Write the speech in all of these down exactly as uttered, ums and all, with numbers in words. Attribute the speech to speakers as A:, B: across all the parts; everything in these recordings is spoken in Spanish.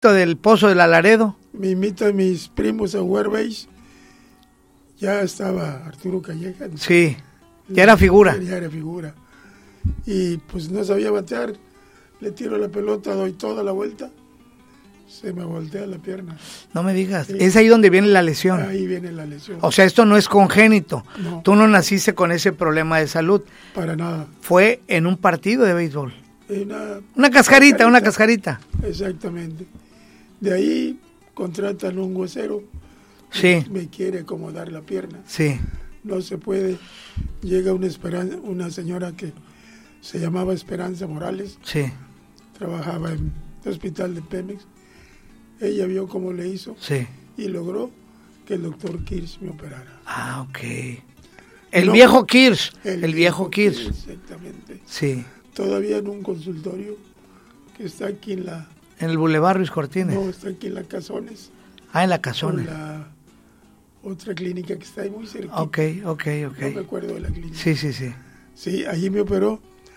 A: del Pozo de la Laredo.
B: Me invitan mis primos a jugar base. Ya estaba Arturo Calleja.
A: Sí, ya era figura.
B: Ya era figura. Y pues no sabía batear. Le tiro la pelota, doy toda la vuelta. Se me voltea la pierna.
A: No me digas,
B: Sí.
A: es ahí donde viene la lesión.
B: Ahí viene la lesión.
A: O sea, esto no es congénito.
B: No.
A: Tú no naciste con ese problema de salud.
B: Para nada.
A: Fue en un partido de béisbol.
B: Una,
A: Una cascarita, una cascarita.
B: Exactamente. De ahí contratan un huesero.
A: Sí.
B: Me quiere acomodar la pierna.
A: Sí.
B: No se puede. Llega una, esperanza, una señora que se llamaba Esperanza Morales.
A: Sí.
B: Trabajaba en el hospital de Pemex. Ella vio cómo le hizo.
A: Sí.
B: Y logró que el doctor Kirsch me operara.
A: Ah, ok. El
B: No,
A: viejo Kirsch.
B: El,
A: El viejo Kirsch.
B: Exactamente.
A: Sí.
B: Todavía en un consultorio que está aquí en la...
A: En el Boulevard Ruiz Cortines.
B: No, está aquí en la Cazones.
A: Ah, en la
B: Con
A: Cazones.
B: la otra clínica que está ahí muy cerquita.
A: Ok, ok, ok.
B: No me acuerdo de la clínica.
A: Sí, sí, sí.
B: Sí, allí me operó.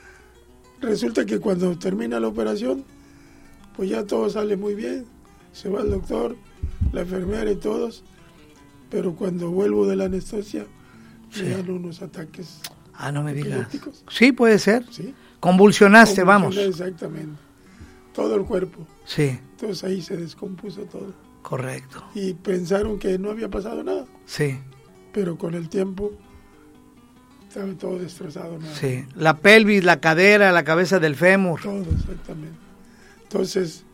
B: Resulta que cuando termina la operación, pues ya todo sale muy bien. Se va el doctor, la enfermera y todos. Pero cuando vuelvo de la anestesia,
A: Sí.
B: me dan unos ataques
A: Ah, no me digas.
B: epilépticos.
A: Sí, puede ser.
B: ¿Sí?
A: Convulsionaste, vamos.
B: Convulsioné exactamente. Todo el cuerpo.
A: Sí,
B: Entonces ahí se descompuso todo.
A: correcto.
B: Y pensaron que no había pasado nada.
A: Sí,
B: Pero con el tiempo estaba todo destrozado. ¿No?
A: sí. La pelvis, la cadera, la cabeza del fémur.
B: Todo, exactamente. Entonces,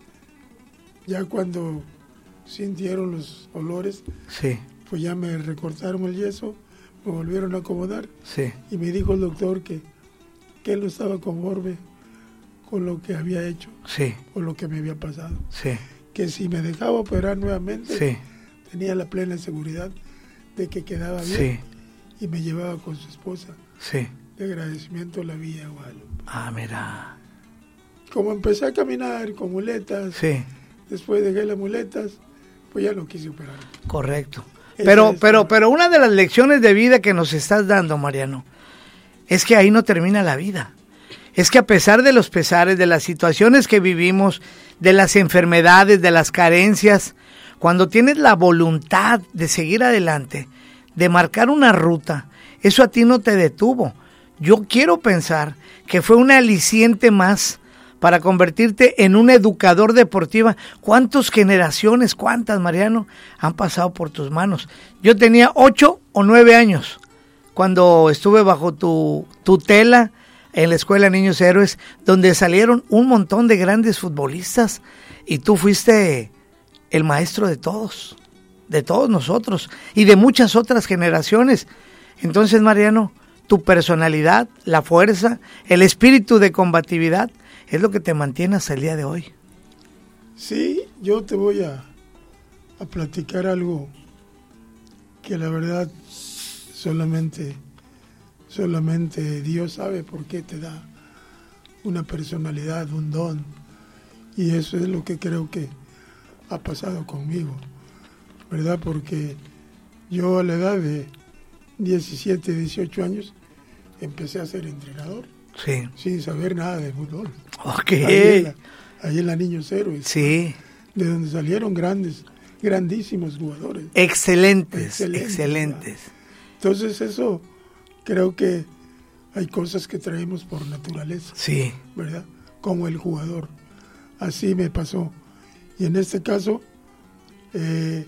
B: ya cuando sintieron los olores,
A: Sí,
B: pues ya me recortaron el yeso, me volvieron a acomodar
A: sí,
B: y me dijo el doctor que, que él no estaba conforme con lo que había hecho,
A: sí,
B: con lo que me había pasado.
A: sí,
B: Que si me dejaba operar nuevamente,
A: sí,
B: tenía la plena seguridad de que quedaba bien
A: sí,
B: y me llevaba con su esposa.
A: sí.
B: De agradecimiento a la Villa Guadalupe.
A: Ah, mira.
B: Como empecé a caminar con muletas,
A: Sí,
B: después dejé las muletas, pues ya no quise operar.
A: correcto.
B: Esa
A: Pero,
B: es
A: pero,
B: la-
A: pero una de las lecciones de vida que nos estás dando, Mariano, es que ahí no termina la vida. Es que a pesar de los pesares, de las situaciones que vivimos, de las enfermedades, de las carencias, cuando tienes la voluntad de seguir adelante, de marcar una ruta, eso a ti no te detuvo. Yo quiero pensar que fue un aliciente más para convertirte en un educador deportiva. ¿Cuántas generaciones, cuántas, Mariano, han pasado por tus manos? Yo tenía ocho o nueve años cuando estuve bajo tu tutela en la Escuela Niños Héroes, donde salieron un montón de grandes futbolistas y tú fuiste el maestro de todos, de todos nosotros y de muchas otras generaciones. Entonces, Mariano, tu personalidad, la fuerza, el espíritu de combatividad es lo que te mantiene hasta el día de hoy.
B: Sí, yo te voy a, a platicar algo que la verdad solamente, solamente Dios sabe por qué te da una personalidad, un don. Y eso es lo que creo que ha pasado conmigo, ¿verdad? Porque yo a la edad de diecisiete, dieciocho años empecé a ser entrenador
A: Sí.
B: sin saber nada de fútbol.
A: Ok.
B: Ahí en la, ahí en la Niños Héroes.
A: Sí.
B: De donde salieron grandes, grandísimos jugadores.
A: Excelentes,
B: Excelentes,
A: excelentes.
B: Entonces eso, creo que hay cosas que traemos por naturaleza,
A: Sí,
B: ¿verdad? Como el jugador. Así me pasó. Y en este caso, eh,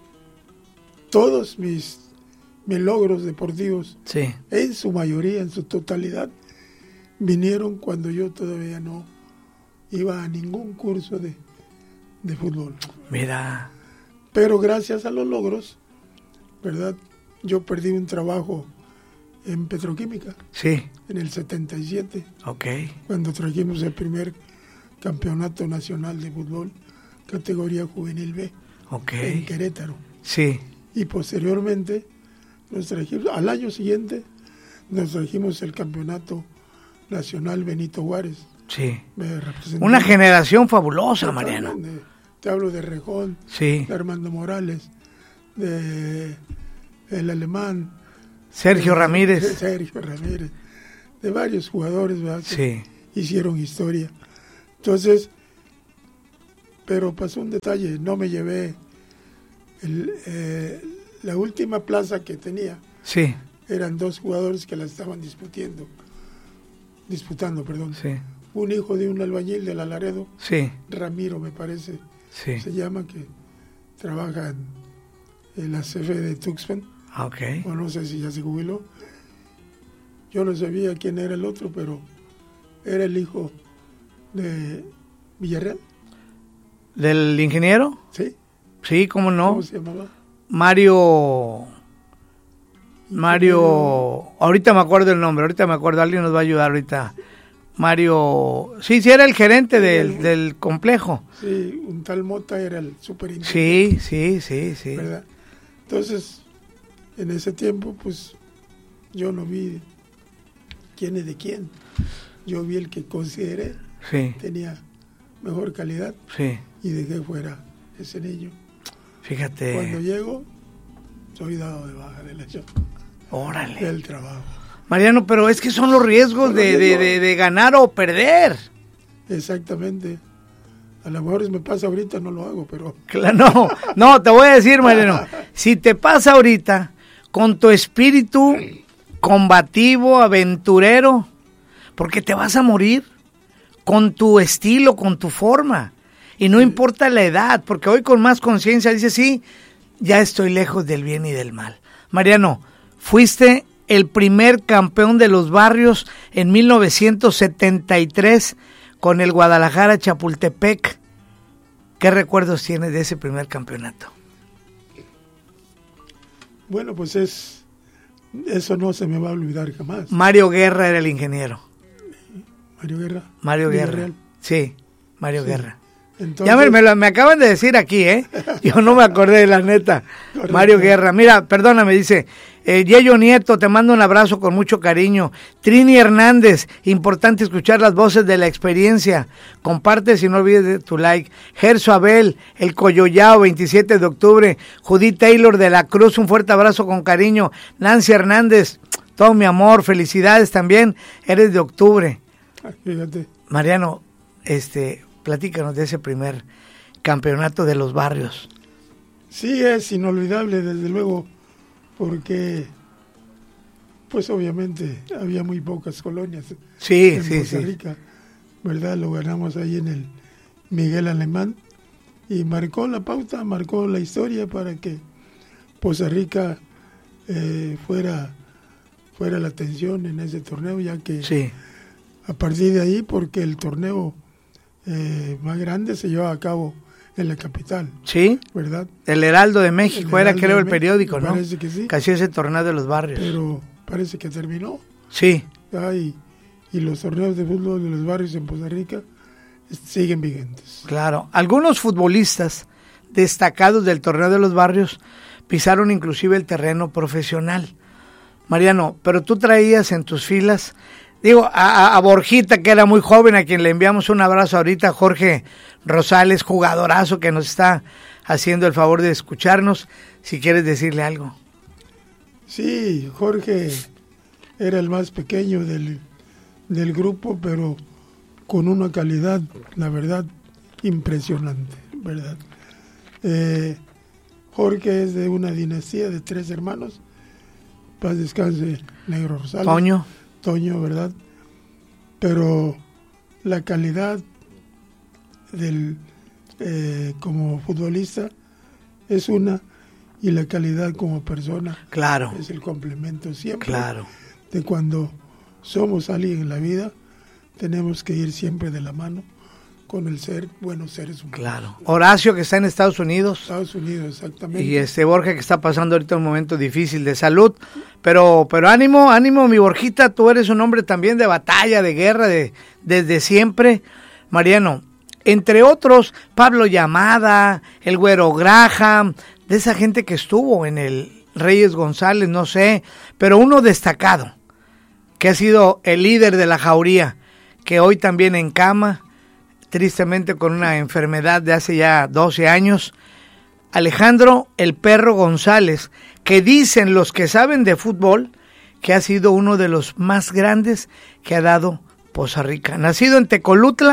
B: todos mis, mis logros deportivos,
A: sí.
B: en su mayoría, en su totalidad, vinieron cuando yo todavía no iba a ningún curso de, de fútbol.
A: Mira,
B: Pero gracias a los logros, ¿verdad? Yo perdí un trabajo en petroquímica
A: sí,
B: en el setenta y siete,
A: ok,
B: cuando trajimos el primer campeonato nacional de fútbol, categoría juvenil B,
A: ok.
B: en Querétaro.
A: Sí,
B: Y posteriormente, nos trajimos, al año siguiente, nos trajimos el campeonato nacional Benito Juárez.
A: sí.
B: Me representó-
A: Una generación fabulosa, Mariano.
B: Totalmente. Te hablo de Rejón,
A: Sí.
B: de Armando Morales, de el alemán,
A: Sergio
B: de-
A: Ramírez.
B: de Sergio Ramírez, de varios jugadores, ¿verdad? Que
A: Sí,
B: hicieron historia. Entonces, pero pasó un detalle, no me llevé el, eh, la última plaza que tenía.
A: Sí.
B: Eran dos jugadores que la estaban disputando, disputando, perdón.
A: Sí.
B: Un hijo de un albañil de La Laredo,
A: sí.
B: Ramiro me parece,
A: sí.
B: se llama, que trabaja en, en la C F de Tuxpan.
A: Okay.
B: O no sé si ya se jubiló. Yo no sabía quién era el otro, pero era el hijo de Villarreal.
A: ¿Del ingeniero?
B: Sí.
A: Sí, ¿cómo no?
B: ¿Cómo se llamaba?
A: Mario... Mario... Ahorita me acuerdo el nombre, ahorita me acuerdo, alguien nos va a ayudar ahorita. Mario... Sí, sí, era el gerente del, del complejo.
B: Sí, un tal Mota era el superintendente.
A: Sí, sí, sí, sí.
B: ¿Verdad? Entonces, en ese tiempo, pues, yo no vi quién es de quién. Yo vi el que consideré
A: sí.
B: tenía mejor calidad
A: sí.
B: y dejé fuera ese niño.
A: Fíjate.
B: Cuando llego, soy dado de baja del hecho.
A: Órale.
B: Del trabajo.
A: Mariano, pero es que son los riesgos, son los de, riesgos. De, de, de ganar o perder.
B: Exactamente. A lo mejor me pasa ahorita, no lo hago, pero...
A: Claro, no, no, te voy a decir, Mariano, si te pasa ahorita, con tu espíritu combativo, aventurero, porque te vas a morir, con tu estilo, con tu forma, y no sí. importa la edad, porque hoy con más conciencia dices, sí, ya estoy lejos del bien y del mal. Mariano, fuiste el primer campeón de los barrios en mil novecientos setenta y tres con el Guadalajara Chapultepec. ¿Qué recuerdos tienes de ese primer campeonato?
B: Bueno, pues es eso no se me va a olvidar jamás.
A: Mario Guerra era el ingeniero.
B: Mario Guerra.
A: Mario Guerra. Real. Sí, Mario sí. Guerra.
B: Entonces,
A: ya me, me, me acaban de decir aquí, ¿eh? Yo no me acordé de la neta. Correcto. Mario Guerra. Mira, perdóname, dice, eh, Yeyo Nieto, te mando un abrazo con mucho cariño. Trini Hernández, importante escuchar las voces de la experiencia. Comparte si no olvides de tu like. Gerso Abel, el Coyoyao, veintisiete de octubre. Judith Taylor de la Cruz, un fuerte abrazo con cariño. Nancy Hernández, todo mi amor, felicidades también. Eres de octubre.
B: Fíjate.
A: Mariano, este... platícanos de ese primer campeonato de los barrios.
B: Sí, es inolvidable, desde luego, porque, pues obviamente, había muy pocas colonias
A: sí,
B: en
A: sí,
B: Costa
A: sí.
B: Rica, ¿verdad? Lo ganamos ahí en el Miguel Alemán y marcó la pauta, marcó la historia para que Poza Rica eh, fuera, fuera la atención en ese torneo, ya que
A: sí.
B: a partir de ahí, porque el torneo Eh, más grande se lleva a cabo en la capital.
A: Sí,
B: ¿verdad?
A: El Heraldo de México
B: el
A: era,
B: Heraldo
A: creo, el
B: Me-
A: periódico, ¿no?
B: Parece que sí.
A: Casi ese torneo de los barrios.
B: Pero parece que terminó.
A: Sí.
B: Y, y los torneos de fútbol de los barrios en Poza Rica siguen vigentes.
A: Claro. Algunos futbolistas destacados del torneo de los barrios pisaron inclusive el terreno profesional. Mariano, pero tú traías en tus filas... Digo, a, a Borjita, que era muy joven, a quien le enviamos un abrazo ahorita, Jorge Rosales, jugadorazo que nos está haciendo el favor de escucharnos, si quieres decirle algo.
B: Sí, Jorge era el más pequeño del, del grupo, pero con una calidad, la verdad, impresionante, ¿verdad? Eh, Jorge es de una dinastía de tres hermanos, paz descanse, Negro Rosales.
A: Toño.
B: Toño, ¿verdad? Pero la calidad del eh, como futbolista es una y la calidad como persona
A: claro.
B: es el complemento siempre.
A: Claro.
B: De cuando somos alguien en la vida, tenemos que ir siempre de la mano con el ser buenos seres humanos.
A: Claro. Horacio, que está en Estados Unidos.
B: Estados Unidos, exactamente.
A: Y este Borja, que está pasando ahorita un momento difícil de salud. Pero pero ánimo, ánimo, mi Borjita, tú eres un hombre también de batalla, de guerra, de desde siempre. Mariano, entre otros, Pablo Llamada, el Güero Graham, de esa gente que estuvo en el Reyes González, no sé, pero uno destacado, que ha sido el líder de la jauría, que hoy también en cama, tristemente con una enfermedad de hace ya doce años, Alejandro el Perro González, que dicen los que saben de fútbol que ha sido uno de los más grandes que ha dado Poza Rica. Nacido en Tecolutla,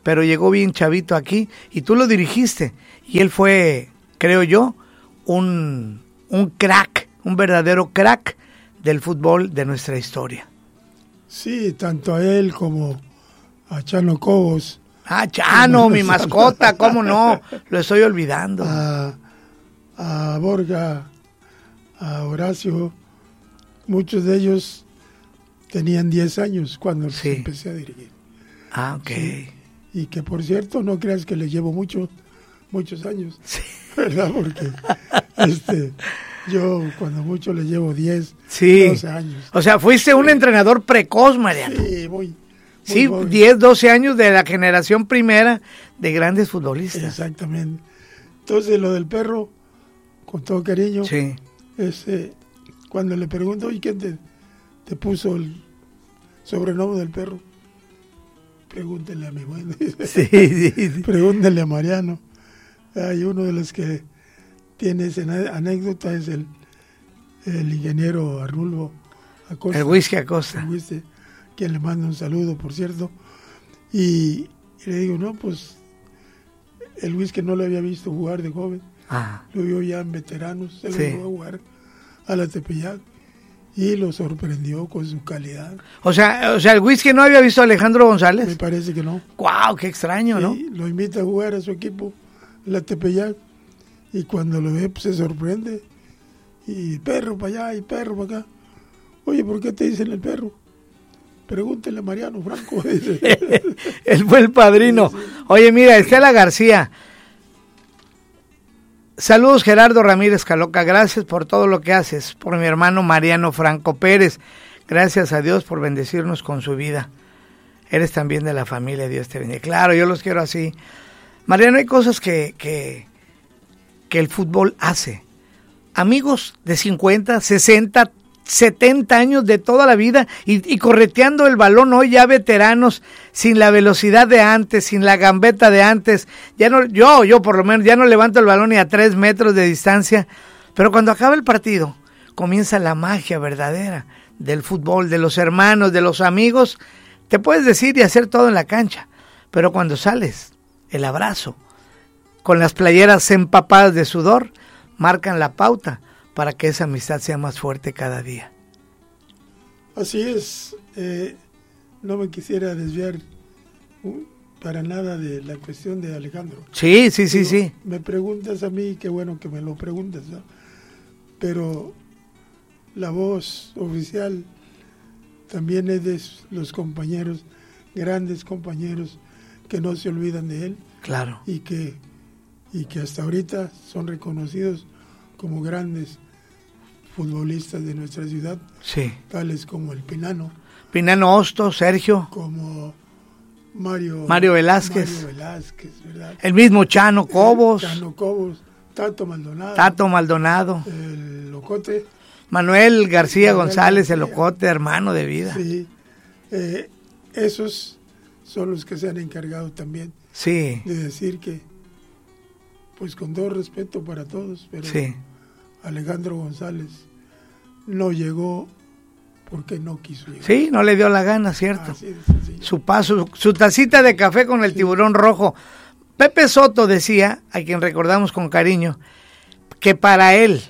A: pero llegó bien chavito aquí y tú lo dirigiste. Y él fue, creo yo, un, un crack, un verdadero crack del fútbol de nuestra historia.
B: Sí, tanto a él como a Chano Cobos.
A: Ah, Chano, mi mascota, ¿cómo no? Lo estoy olvidando.
B: A, a Borja, a Horacio, muchos de ellos tenían diez años cuando
A: Sí.
B: empecé a dirigir.
A: Ah, ok.
B: Sí. Y que, por cierto, no creas que les llevo mucho, muchos años,
A: Sí.
B: ¿verdad? Porque este, yo cuando mucho les llevo diez,
A: Sí.
B: doce años.
A: O sea, fuiste un entrenador precoz, Mariano.
B: Sí, muy, muy
A: Sí,
B: joven.
A: diez, doce años de la generación primera de grandes futbolistas.
B: Exactamente. Entonces, lo del perro, con todo cariño,
A: Sí.
B: este, cuando le pregunto, ¿y quién te, te puso el sobrenombre del perro? Pregúntenle a mi bueno.
A: Sí, sí, sí.
B: Pregúntenle a Mariano. Hay uno de los que tiene esa anécdota, es el, el ingeniero Arnulfo Acosta.
A: El whisky Acosta.
B: El whisky, quien le manda un saludo, por cierto. Y, y le digo, no, pues el whisky no lo había visto jugar de joven.
A: Ah,
B: Lo vio ya en veteranos, se lo
A: Sí.
B: vio a jugar a la Tepeyac y lo sorprendió con su calidad.
A: o sea, o sea, el whisky no había visto a Alejandro
B: Me
A: González.
B: parece que no.
A: Wow, qué extraño, ¿no?
B: Y lo invita a jugar a su equipo, la Tepeyac, y cuando lo ve, pues se sorprende. Y perro para allá y perro para acá. Oye, ¿por qué te dicen el perro? Pregúntele a Mariano Franco. Dice.
A: Él fue el padrino. Oye, mira, Estela García. Saludos, Gerardo Ramírez Caloca. Gracias por todo lo que haces. Por mi hermano Mariano Franco Pérez. Gracias a Dios por bendecirnos con su vida. Eres también de la familia, Dios te bendiga. Claro, yo los quiero así. Mariano, hay cosas que, que, que el fútbol hace. Amigos de cincuenta, sesenta, setenta años de toda la vida y, y correteando el balón hoy ya veteranos, sin la velocidad de antes, sin la gambeta de antes. Ya no, yo, yo por lo menos ya no levanto el balón ni a tres metros de distancia. Pero cuando acaba el partido, comienza la magia verdadera del fútbol, de los hermanos, de los amigos. Te puedes decir y hacer todo en la cancha, pero cuando sales, el abrazo, con las playeras empapadas de sudor, marcan la pauta para que esa amistad sea más fuerte cada día.
B: Así es. Eh, no me quisiera desviar uh, para nada de la cuestión de Alejandro.
A: Sí, sí, sí,
B: Digo,
A: sí.
B: Me preguntas a mí, qué bueno que me lo preguntas, ¿no? Pero la voz oficial también es de los compañeros, grandes compañeros que no se olvidan de él.
A: Claro.
B: Y que, y que hasta ahorita son reconocidos como grandes futbolistas de nuestra ciudad,
A: Sí.
B: tales como el Pinano,
A: Pinano Hostos, Sergio,
B: como Mario,
A: Mario Velázquez.
B: Mario Velázquez, ¿verdad?
A: el mismo Chano Cobos,
B: Chano Cobos, Tato Maldonado,
A: Tato Maldonado,
B: el Locote.
A: Manuel García
B: Manuel
A: González, el
B: García.
A: Locote, hermano de vida.
B: Sí, eh, esos son los que se han encargado también
A: Sí,
B: de decir que, pues con todo respeto para todos, pero
A: sí.
B: Alejandro González no llegó porque no quiso llegar.
A: Sí, no le dio la gana, ¿cierto?
B: Así de sencillo.
A: Su paso, su tacita de café con el tiburón rojo. Pepe Soto decía, a quien recordamos con cariño, que para él,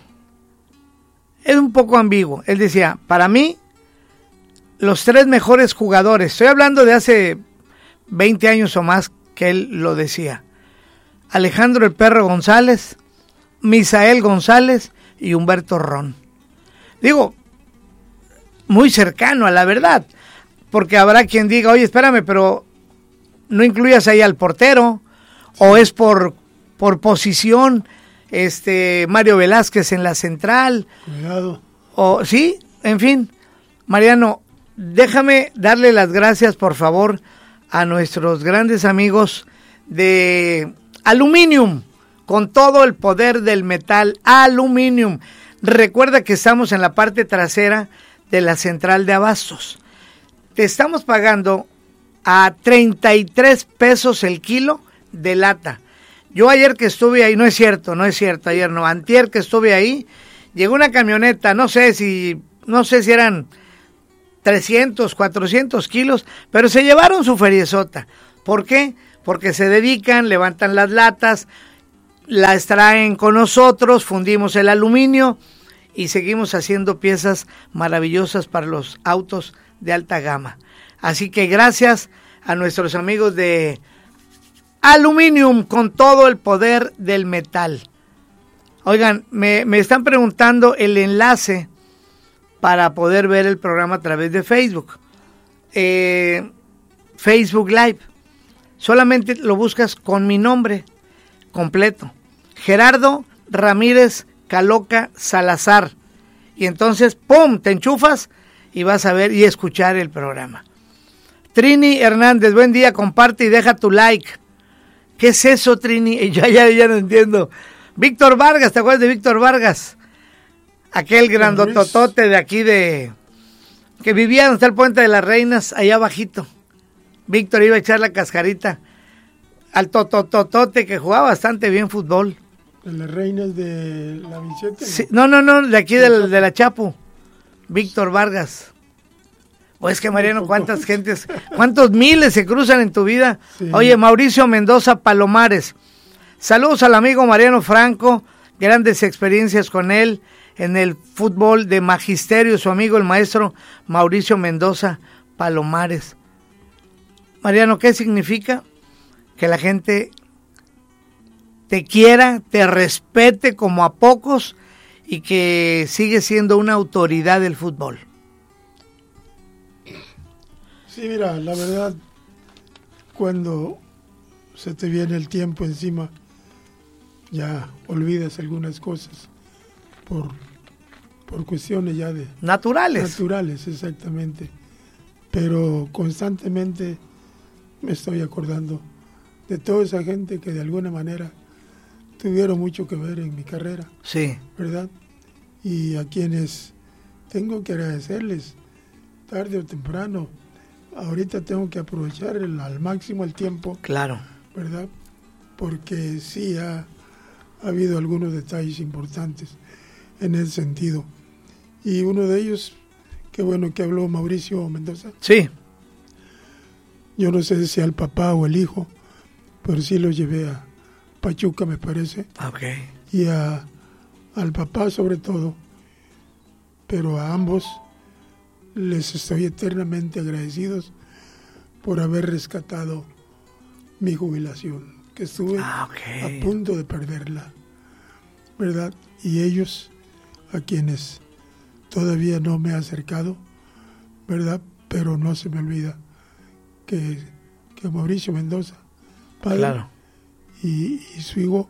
A: es un poco ambiguo, él decía, para mí, los tres mejores jugadores, estoy hablando de hace veinte años o más que él lo decía, Alejandro el Perro González, Misael González y Humberto Ron. Digo, muy cercano a la verdad, porque habrá quien diga, oye, espérame, pero no incluyas ahí al portero, o es por, por posición, este Mario Velázquez en la central,
B: Cuidado.
A: o sí, en fin. Mariano, déjame darle las gracias, por favor, a nuestros grandes amigos de Aluminium, con todo el poder del metal, Aluminium. Recuerda que estamos en la parte trasera de la central de abastos. Te estamos pagando a treinta y tres pesos el kilo de lata. Yo ayer que estuve ahí, no es cierto, no es cierto, ayer no, antier que estuve ahí, llegó una camioneta, no sé si, no sé si eran trescientos, cuatrocientos kilos, pero se llevaron su feriezota. ¿Por qué? porque se dedican, levantan las latas, las traen con nosotros, fundimos el aluminio y seguimos haciendo piezas maravillosas para los autos de alta gama. Así que gracias a nuestros amigos de Aluminium, con todo el poder del metal. Oigan, me, me están preguntando el enlace para poder ver el programa a través de Facebook. Eh, Facebook Live. Solamente lo buscas con mi nombre completo. Gerardo Ramírez Caloca Salazar. Y entonces, ¡pum!, te enchufas y vas a ver y escuchar el programa. Trini Hernández, buen día, comparte y deja tu like. ¿Qué es eso, Trini? Ya, ya, ya no entiendo. Víctor Vargas, ¿te acuerdas de Víctor Vargas? Aquel grandototote de aquí de... que vivía donde está el Puente de las Reinas, allá abajito. Víctor iba a echar la cascarita al totototote que jugaba bastante bien fútbol.
B: ¿De las Reinas de la Vicente?
A: Sí, no, no, no, de aquí de la, de la Chapu. Víctor Vargas. Pues que Mariano, cuántas gentes, cuántos miles se cruzan en tu vida. Sí. Oye, Mauricio Mendoza Palomares. Saludos al amigo Mariano Franco, grandes experiencias con él en el fútbol de magisterio, su amigo el maestro Mauricio Mendoza Palomares. Mariano, ¿qué significa? Que la gente te quiera, te respete como a pocos y que sigue siendo una autoridad del fútbol.
B: Sí, mira, la verdad, cuando se te viene el tiempo encima, ya olvidas algunas cosas por, por cuestiones ya de...
A: Naturales.
B: Naturales, exactamente. Pero constantemente me estoy acordando de toda esa gente que de alguna manera tuvieron mucho que ver en mi carrera.
A: Sí.
B: ¿Verdad? Y a quienes tengo que agradecerles tarde o temprano. Ahorita tengo que aprovechar el, al máximo el tiempo.
A: Claro.
B: ¿Verdad? Porque sí ha, ha habido algunos detalles importantes en ese sentido. Y uno de ellos, qué bueno que habló Mauricio Mendoza.
A: Sí.
B: Yo no sé si sea el papá o el hijo, pero sí lo llevé a Pachuca, me parece.
A: Okay.
B: Y a, al papá sobre todo. Pero a ambos les estoy eternamente agradecidos por haber rescatado mi jubilación, que estuve
A: ah, okay.
B: a punto de perderla, ¿verdad? Y ellos, a quienes todavía no me he acercado, ¿verdad? Pero no se me olvida que, que Mauricio Mendoza, padre,
A: claro.
B: y, y su hijo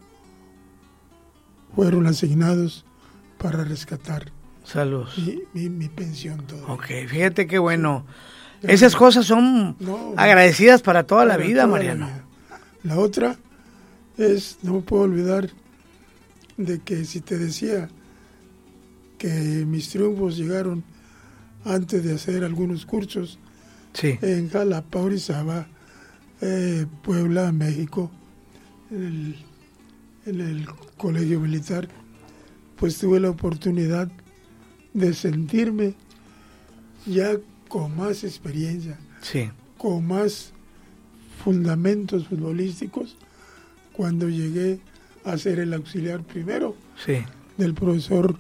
B: fueron asignados para rescatar
A: Saludos.
B: Mi, mi, mi pensión todo.
A: Ok, fíjate qué bueno. Sí. Esas cosas son no, agradecidas para toda para la vida, toda Mariano. La, vida.
B: La otra es, no me puedo olvidar de que si te decía que mis triunfos llegaron antes de hacer algunos cursos
A: sí.
B: en Jalapa, Orizaba, eh, Puebla, México, en el, en el colegio militar, pues tuve la oportunidad de sentirme ya con más experiencia,
A: sí.
B: con más fundamentos futbolísticos, cuando llegué a ser el auxiliar primero
A: sí.
B: del profesor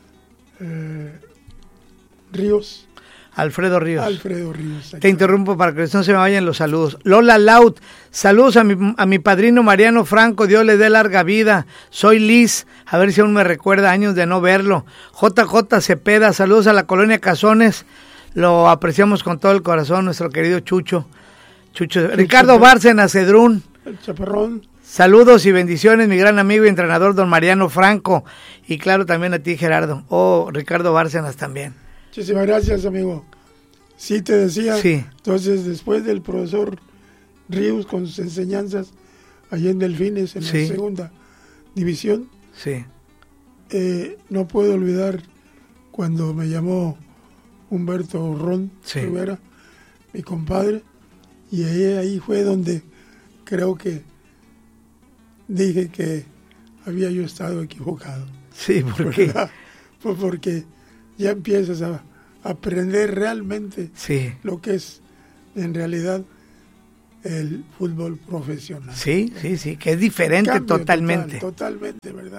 B: eh, Ríos.
A: Alfredo Ríos.
B: Alfredo Ríos.
A: Te interrumpo para que no se me vayan los saludos. Lola Laut, saludos a mi, a mi padrino Mariano Franco, Dios le dé larga vida. Soy Liz, a ver si aún me recuerda, años de no verlo. J J Cepeda, saludos a la colonia Cazones, lo apreciamos con todo el corazón, nuestro querido Chucho. Chucho. Ricardo Bárcena Cedrún.
B: El chaparrón.
A: Saludos y bendiciones, mi gran amigo y entrenador don Mariano Franco. Y claro, también a ti, Gerardo. Oh, Ricardo Bárcenas también.
B: Muchísimas gracias, amigo. Sí, te decía,
A: sí.
B: Entonces, después del profesor Ríos con sus enseñanzas allá en Delfines, en sí. la segunda división,
A: sí.
B: eh, no puedo olvidar cuando me llamó Humberto Ron
A: sí.
B: Rivera, mi compadre, y ahí, ahí fue donde creo que dije que había yo estado equivocado.
A: Sí, ¿por qué?
B: Pues porque ya empiezas a aprender realmente
A: sí.
B: lo que es en realidad el fútbol profesional.
A: Sí, sí, sí, que es diferente
B: Cambio
A: totalmente.
B: Total, totalmente, ¿verdad?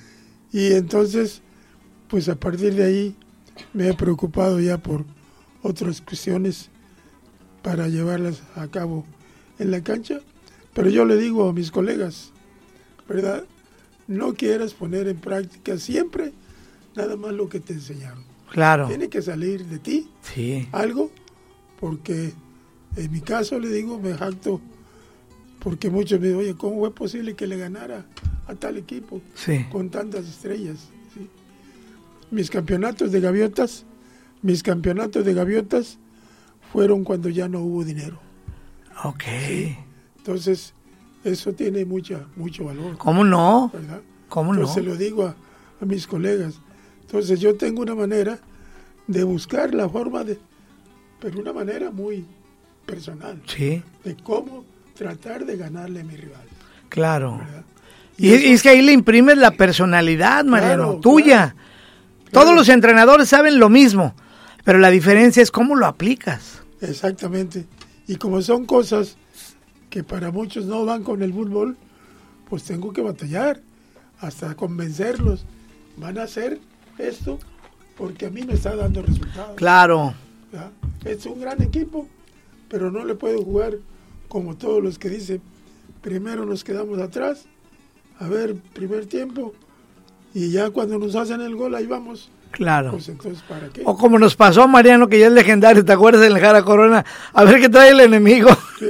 B: Y entonces, pues a partir de ahí me he preocupado ya por otras cuestiones para llevarlas a cabo en la cancha. Pero yo le digo a mis colegas, ¿verdad? No quieras poner en práctica siempre nada más lo que te enseñaron.
A: Claro.
B: Tiene que salir de ti
A: sí.
B: algo, porque en mi caso le digo, me jacto, porque muchos me dicen, oye, ¿cómo fue posible que le ganara a tal equipo
A: sí.
B: con tantas estrellas? ¿Sí? Mis campeonatos de gaviotas, mis campeonatos de gaviotas fueron cuando ya no hubo dinero.
A: Ok.
B: ¿Sí? Entonces, eso tiene mucha, mucho valor.
A: ¿Cómo no?
B: ¿Verdad?
A: ¿Cómo
B: Entonces,
A: no?
B: se lo digo a, a mis colegas. Entonces, yo tengo una manera de buscar la forma de, pero una manera muy personal,
A: sí.
B: de cómo tratar de ganarle a mi rival.
A: Claro.
B: ¿Verdad?
A: Y, y eso, es que ahí le imprimes la personalidad, Mariano,
B: claro,
A: tuya.
B: Claro,
A: Todos
B: claro.
A: los entrenadores saben lo mismo, pero la diferencia es cómo lo aplicas.
B: Exactamente. Y como son cosas que para muchos no van con el fútbol, pues tengo que batallar hasta convencerlos. Van a hacer esto porque a mí me está dando resultados.
A: Claro.
B: ¿Ya? Es un gran equipo, pero no le puedo jugar como todos los que dicen, primero nos quedamos atrás, a ver, primer tiempo, y ya cuando nos hacen el gol, ahí vamos.
A: Claro.
B: Pues entonces, ¿para qué?
A: O como nos pasó, Mariano, que ya es legendario, ¿te acuerdas del Jara Corona? A ver qué trae el enemigo.
B: Sí.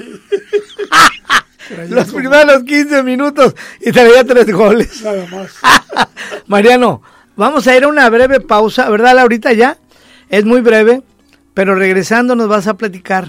A: Los como... primeros quince minutos y traía tres goles.
B: Nada más.
A: Mariano, vamos a ir a una breve pausa, ¿verdad, Laurita? Ya es muy breve, pero regresando nos vas a platicar,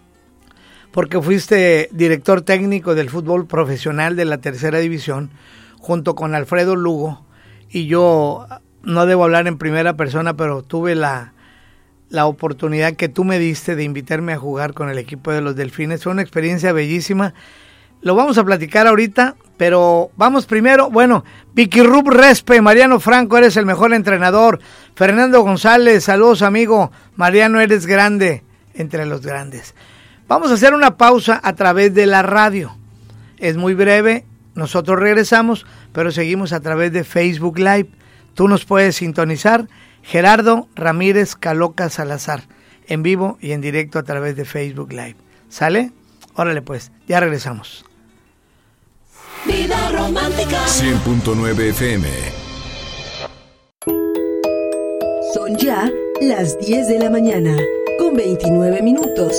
A: porque fuiste director técnico del fútbol profesional de la tercera división, junto con Alfredo Lugo, y yo no debo hablar en primera persona, pero tuve la, la oportunidad que tú me diste de invitarme a jugar con el equipo de los Delfines. Fue una experiencia bellísima. Lo vamos a platicar ahorita, pero vamos primero, bueno, Vicky Rub Respe, Mariano Franco, eres el mejor entrenador. Fernando González, saludos amigo. Mariano, eres grande entre los grandes. Vamos a hacer una pausa a través de la radio. Es muy breve, nosotros regresamos, pero seguimos a través de Facebook Live. Tú nos puedes sintonizar, Gerardo Ramírez Caloca Salazar, en vivo y en directo a través de Facebook Live. ¿Sale? Órale pues, ya regresamos.
C: Vida romántica.
D: cien punto nueve F M.
E: Son ya las diez de la mañana, con veintinueve minutos.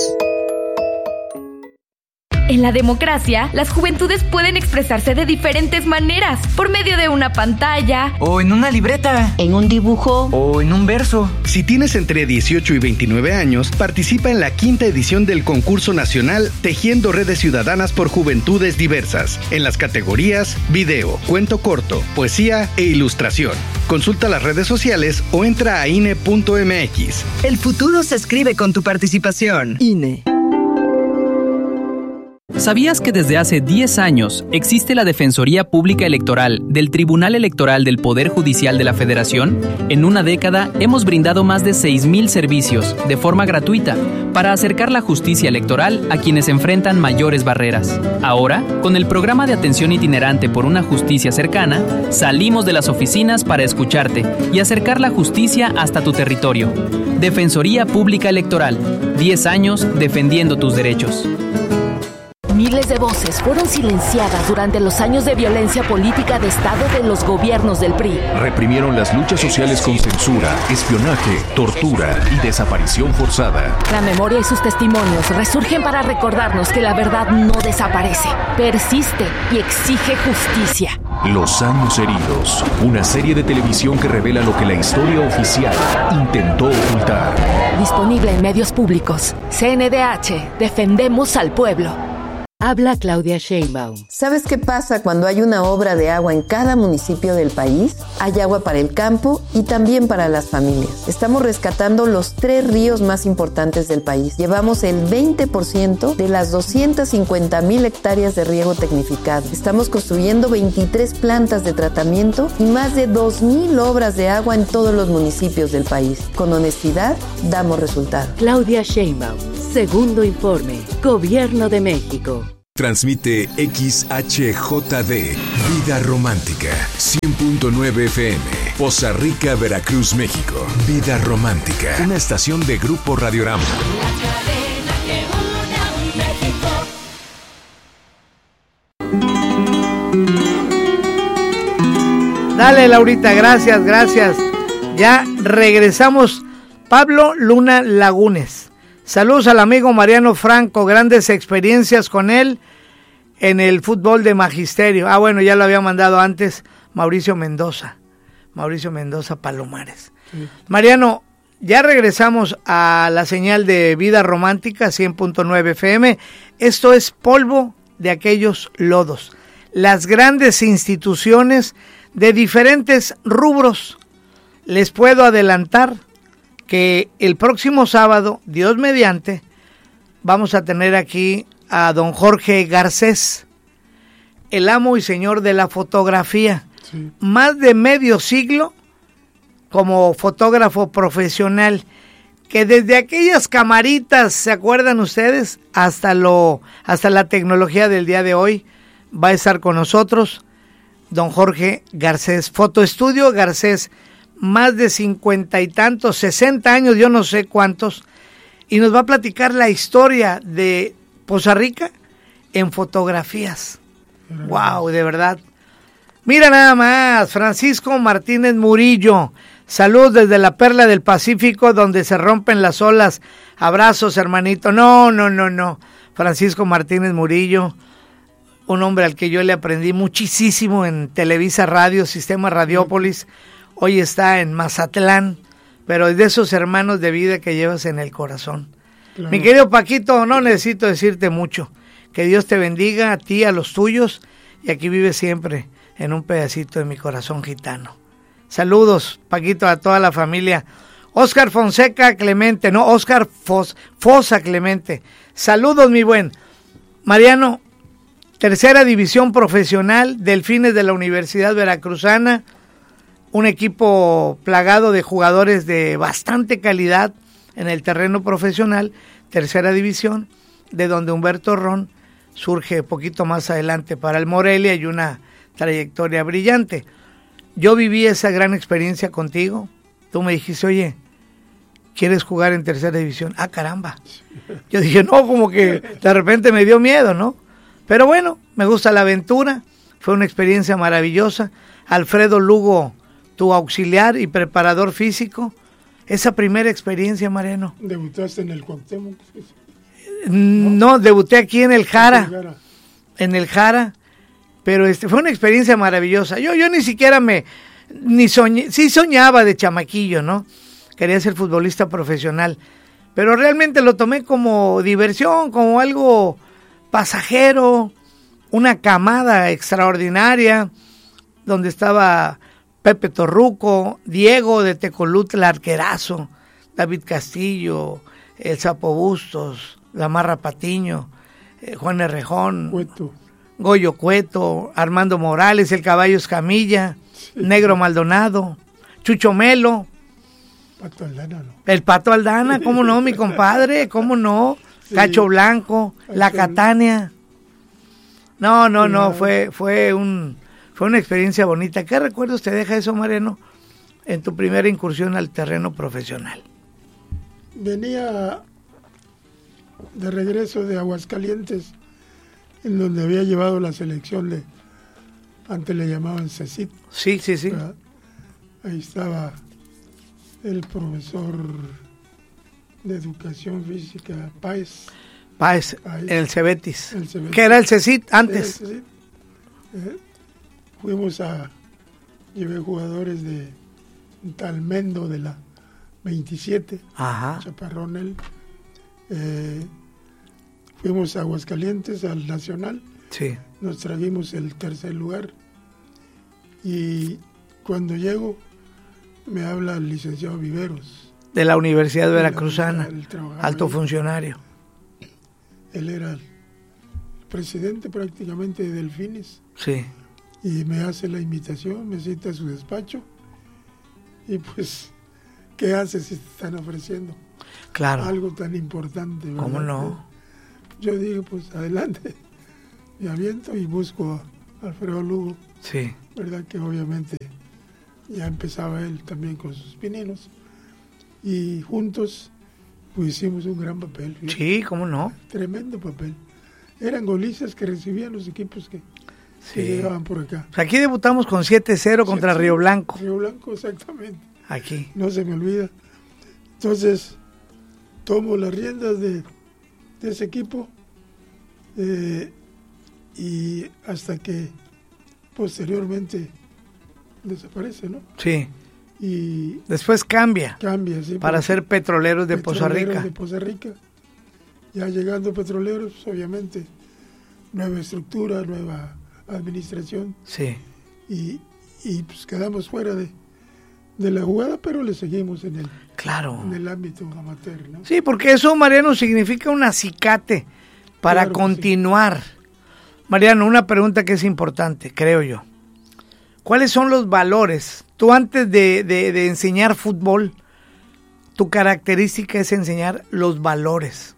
F: En la democracia, las juventudes pueden expresarse de diferentes maneras, por medio de una pantalla,
G: o en una libreta,
H: en un dibujo,
G: o en un verso.
I: Si tienes entre dieciocho y veintinueve años, participa en la quinta edición del concurso nacional Tejiendo Redes Ciudadanas por Juventudes Diversas, en las categorías video, cuento corto, poesía e ilustración. Consulta las redes sociales o entra a I N E punto M X.
J: El futuro se escribe con tu participación.
E: I N E.
K: ¿Sabías que desde hace diez años existe la Defensoría Pública Electoral del Tribunal Electoral del Poder Judicial de la Federación? En una década hemos brindado más de seis mil servicios de forma gratuita para acercar la justicia electoral a quienes enfrentan mayores barreras. Ahora, con el programa de atención itinerante por una justicia cercana, salimos de las oficinas para escucharte y acercar la justicia hasta tu territorio. Defensoría Pública Electoral, diez años defendiendo tus derechos.
L: Miles de voces fueron silenciadas durante los años de violencia política de Estado de los gobiernos del P R I.
D: Reprimieron las luchas sociales con censura, espionaje, tortura y desaparición forzada.
L: La memoria y sus testimonios resurgen para recordarnos que la verdad no desaparece, persiste y exige justicia.
D: Los años heridos, una serie de televisión que revela lo que la historia oficial intentó ocultar.
L: Disponible en medios públicos. C N D H, defendemos al pueblo. Habla Claudia Sheinbaum.
H: ¿Sabes qué pasa cuando hay una obra de agua en cada municipio del país? Hay agua para el campo y también para las familias. Estamos rescatando los tres ríos más importantes del país. Llevamos el veinte por ciento de las doscientas cincuenta mil hectáreas de riego tecnificado. Estamos construyendo veintitrés plantas de tratamiento y más de dos mil obras de agua en todos los municipios del país. Con honestidad, damos resultados.
L: Claudia Sheinbaum. Segundo informe. Gobierno de México.
M: Transmite X H J D, Vida Romántica, cien punto nueve F M, Poza Rica, Veracruz, México. Vida Romántica, una estación de Grupo Radiorama.
A: Dale, Laurita, gracias, gracias. Ya regresamos. Pablo Luna Lagunes. Saludos al amigo Mariano Franco, grandes experiencias con él en el fútbol de Magisterio. Ah, bueno, ya lo había mandado antes Mauricio Mendoza, Mauricio Mendoza Palomares. Sí. Mariano, ya regresamos a la señal de Vida Romántica, cien punto nueve F M. Esto es polvo de aquellos lodos. Las grandes instituciones de diferentes rubros. Les puedo adelantar que el próximo sábado, Dios mediante, vamos a tener aquí a don Jorge Garcés, el amo y señor de la fotografía. Sí. Más de medio siglo como fotógrafo profesional, que desde aquellas camaritas, ¿se acuerdan ustedes? Hasta lo, hasta la tecnología del día de hoy, va a estar con nosotros don Jorge Garcés, Fotoestudio Garcés. Más de cincuenta y tantos, sesenta años, yo no sé cuántos, y nos va a platicar la historia de Poza Rica en fotografías. Wow, de verdad. Mira nada más, Francisco Martínez Murillo, salud desde la Perla del Pacífico, donde se rompen las olas. Abrazos, hermanito. No, no, no, no. Francisco Martínez Murillo, un hombre al que yo le aprendí muchísimo en Televisa Radio, Sistema Radiópolis. Hoy está en Mazatlán, pero es de esos hermanos de vida que llevas en el corazón. Claro. Mi querido Paquito, no necesito decirte mucho. Que Dios te bendiga, a ti, a los tuyos, y aquí vives siempre en un pedacito de mi corazón gitano. Saludos, Paquito, a toda la familia. Oscar Fonseca Clemente, no, Oscar Fos, Fosa Clemente. Saludos, mi buen. Mariano, tercera división profesional, Delfines de la Universidad Veracruzana. Un equipo plagado de jugadores de bastante calidad en el terreno profesional, tercera división, de donde Humberto Ron surge poquito más adelante para el Morelia y una trayectoria brillante. Yo viví esa gran experiencia contigo. Tú me dijiste, oye, ¿quieres jugar en tercera división? Ah, caramba. Yo dije, no, como que de repente me dio miedo, ¿no? Pero bueno, me gusta la aventura, fue una experiencia maravillosa. Alfredo Lugo, tu auxiliar y preparador físico, esa primera experiencia, Mariano.
B: ¿Debutaste en el Cuauhtémoc?
A: No, no, debuté aquí en el Jara, en el Jara, pero este fue una experiencia maravillosa. Yo yo ni siquiera me, ni soñé, sí soñaba de chamaquillo, ¿no? Quería ser futbolista profesional, pero realmente lo tomé como diversión, como algo pasajero, una camada extraordinaria, donde estaba Pepe Torruco, Diego de Tecolutla, arquerazo, David Castillo, el Sapo Bustos, Gamarra Patiño, eh, Juan Herrejón, Cueto. Goyo Cueto, Armando Morales, el Caballo Escamilla, sí. Negro Maldonado, Chucho Melo.
B: Pato Aldana, ¿no?
A: El Pato Aldana, ¿cómo no, mi compadre? ¿Cómo no? Sí. Cacho Blanco, Cacho. La Catania. No, no, no, fue, fue un... Fue una experiencia bonita. ¿Qué recuerdos te deja eso, Mariano, en tu primera incursión al terreno profesional?
B: Venía de regreso de Aguascalientes, en donde había llevado la selección de, antes le llamaban CECIT.
A: Sí, sí, sí.
B: ¿Verdad? Ahí estaba el profesor de Educación Física, Páez.
A: Páez, Páez. El Cebetis. El Cebetis. ¿Qué era el CECIT antes? El CECIT.
B: ¿Eh? Fuimos a, llevé jugadores de Talmendo de la veintisiete,
A: Ajá.
B: Chaparrón él, eh, fuimos a Aguascalientes, al Nacional.
A: Sí.
B: Nos trajimos el tercer lugar. Y cuando llego, me habla el licenciado Viveros.
A: De la Universidad Veracruzana, alto
B: ahí.
A: funcionario.
B: Él era el presidente prácticamente de Delfines.
A: Sí.
B: Y me hace la invitación, me cita a su despacho. Y pues, ¿qué haces si te están ofreciendo?
A: Claro.
B: Algo tan importante, ¿verdad?
A: ¿Cómo no?
B: Yo digo, pues adelante. Me aviento y busco a Alfredo Lugo.
A: Sí.
B: ¿Verdad? Que obviamente ya empezaba él también con sus pininos. Y juntos pues hicimos un gran papel. ¿sí?
A: Sí, ¿cómo no?
B: Tremendo papel. Eran golizas que recibían los equipos que,
A: sí.
B: que llegaban por acá.
A: Aquí debutamos con siete cero contra
B: sí,
A: Río Blanco.
B: Río Blanco, exactamente.
A: Aquí.
B: No se me olvida. Entonces, tomo las riendas de, de ese equipo eh, y hasta que posteriormente desaparece, ¿no?
A: Sí.
B: Y
A: después cambia,
B: cambia sí,
A: para ser Petroleros de Poza Rica.
B: de Poza Rica. Ya llegando Petroleros, pues, obviamente, nueva estructura, nueva administración.
A: Sí.
B: Y, y pues quedamos fuera de, de la jugada, pero le seguimos en el,
A: claro.
B: en el ámbito amateur, ¿no?
A: Sí, porque eso, Mariano, significa un acicate para claro continuar. Sí. Mariano, una pregunta que es importante, creo yo. ¿Cuáles son los valores? Tú antes de, de, de enseñar fútbol, tu característica es enseñar los valores.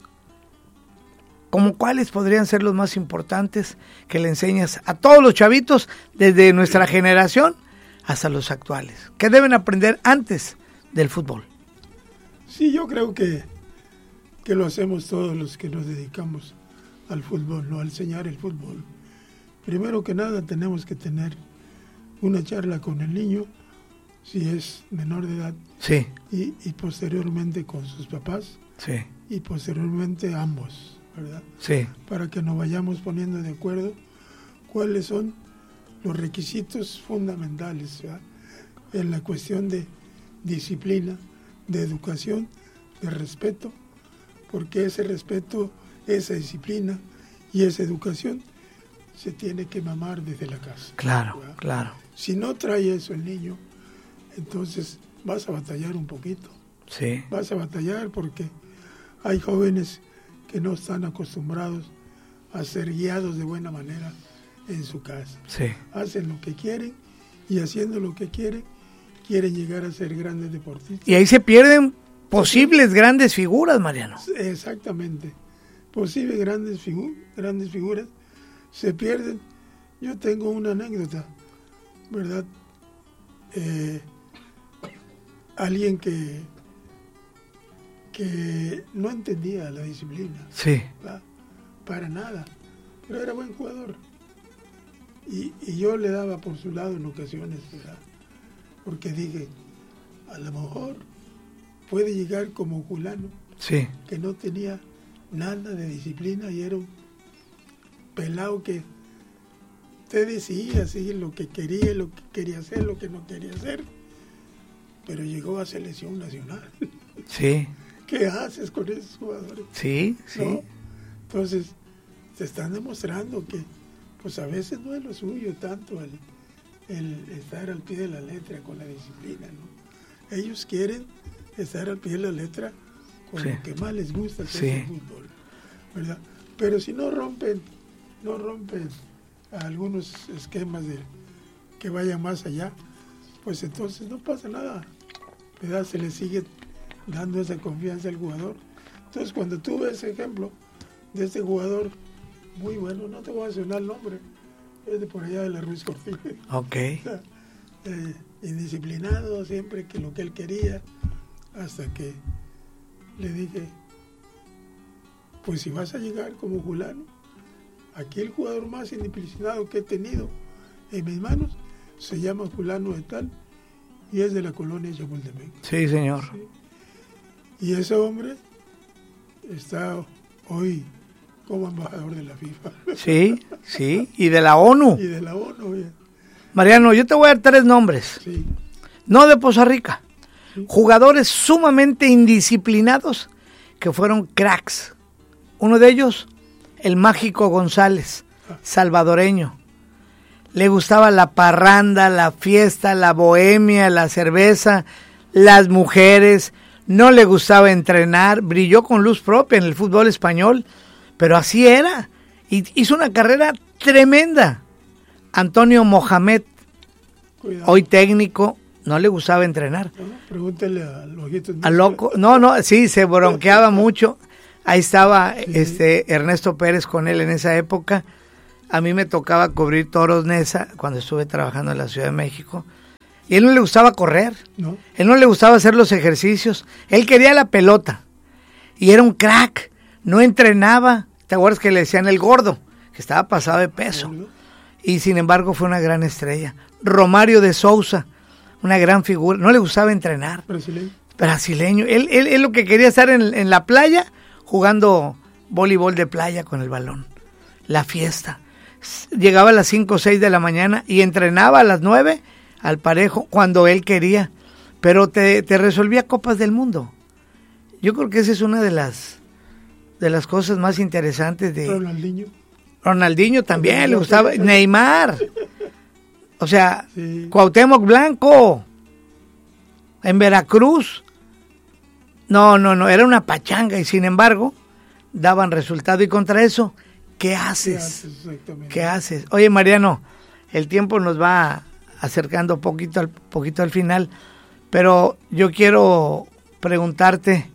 A: ¿Cómo cuáles podrían ser los más importantes que le enseñas a todos los chavitos desde nuestra generación hasta los actuales? ¿Qué deben aprender antes del fútbol?
B: Sí, yo creo que, que lo hacemos todos los que nos dedicamos al fútbol, no a enseñar el fútbol. Primero que nada tenemos que tener una charla con el niño, si es menor de edad,
A: sí.
B: y, y posteriormente con sus papás,
A: sí.
B: y posteriormente ambos, ¿verdad?
A: Sí.
B: Para que nos vayamos poniendo de acuerdo cuáles son los requisitos fundamentales, ¿verdad? En la cuestión de disciplina, de educación, de respeto, porque ese respeto, esa disciplina y esa educación se tiene que mamar desde la casa.
A: Claro,
B: ¿verdad?
A: Claro.
B: Si no trae eso el niño, entonces vas a batallar un poquito.
A: Sí.
B: Vas a batallar porque hay jóvenes que no están acostumbrados a ser guiados de buena manera en su casa.
A: Sí.
B: Hacen lo que quieren y haciendo lo que quieren, quieren llegar a ser grandes deportistas.
A: Y ahí se pierden posibles grandes figuras, Mariano.
B: Exactamente. Posibles grandes, figu- grandes figuras se pierden. Yo tengo una anécdota, ¿verdad? Eh, alguien que que no entendía la disciplina.
A: Sí.
B: ¿verdad? Para nada. Pero era buen jugador. Y, y yo le daba por su lado en ocasiones, ¿verdad? Porque dije, a lo mejor puede llegar como Julano,
A: sí.
B: que no tenía nada de disciplina y era un pelado que te decía así lo que quería, lo que quería hacer, lo que no quería hacer, pero llegó a selección nacional.
A: Sí.
B: ¿Qué haces con esos jugadores?
A: Sí, sí.
B: ¿No? Entonces, te están demostrando que pues a veces no es lo suyo tanto el, el estar al pie de la letra con la disciplina, ¿no? Ellos quieren estar al pie de la letra con sí. lo que más les gusta, que sí. es el fútbol, ¿verdad? Pero si no rompen, no rompen algunos esquemas de que vayan más allá, pues entonces no pasa nada, ¿verdad? Se le sigue dando esa confianza al jugador. Entonces cuando tú ves ejemplo de este jugador muy bueno, no te voy a mencionar el nombre, es de por allá de la Ruiz Cortina.
A: Ok.
B: O sea, eh, indisciplinado siempre que lo que él quería, hasta que le dije, pues si vas a llegar como Julano, aquí el jugador más indisciplinado que he tenido en mis manos se llama Julano de Tal y es de la colonia Chapultepec.
A: Sí, señor.
B: Sí. Y ese hombre está hoy como embajador de la FIFA.
A: Sí, sí, y de la ONU.
B: Y de la ONU, bien.
A: Mariano, yo te voy a dar tres nombres.
B: Sí.
A: No de Poza Rica. Sí. Jugadores sumamente indisciplinados que fueron cracks. Uno de ellos, el Mágico González, salvadoreño. Le gustaba la parranda, la fiesta, la bohemia, la cerveza, las mujeres. No le gustaba entrenar. Brilló con luz propia en el fútbol español, pero así era. Y hizo una carrera tremenda. Antonio Mohamed, Cuidado. Hoy técnico, no le gustaba entrenar.
B: No, pregúntele al ojito.
A: A loco, no, no, sí, se bronqueaba mucho. Ahí estaba sí. este Ernesto Pérez con él en esa época. A mí me tocaba cubrir Toros Neza cuando estuve trabajando en la Ciudad de México. Y a él no le gustaba correr. No. Él no le gustaba hacer los ejercicios. Él quería la pelota. Y era un crack. No entrenaba. ¿Te acuerdas que le decían el gordo? Que estaba pasado de peso. Y sin embargo fue una gran estrella. Romario de Sousa, una gran figura. No le gustaba entrenar.
B: Brasileño.
A: Brasileño. Él, él, él lo que quería estar en, en la playa jugando voleibol de playa con el balón. La fiesta. Llegaba a las cinco o seis de la mañana y entrenaba a las nueve al parejo cuando él quería. Pero te, te resolvía Copas del Mundo. Yo creo que esa es una de las de las cosas más interesantes de...
B: Ronaldinho.
A: Ronaldinho también Ronaldinho, le gustaba. Sí. Neymar. O sea, sí. Cuauhtémoc Blanco. En Veracruz. No, no, no, era una pachanga y sin embargo daban resultado. Y contra eso, ¿qué haces? ¿Qué haces? Exactamente. ¿Qué haces? Oye, Mariano, el tiempo nos va acercando poquito al, poquito al final, pero yo quiero preguntarte,